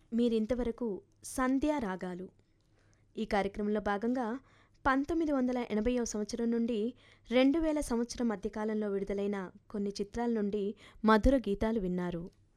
మీరింతవరకు సంధ్యా రాగాలు ఈ కార్యక్రమంలో భాగంగా 1980వ సంవత్సరం నుండి 2000 సంవత్సరం మధ్యకాలంలో విడుదలైన కొన్ని చిత్రాల నుండి మధుర గీతాలు విన్నారు.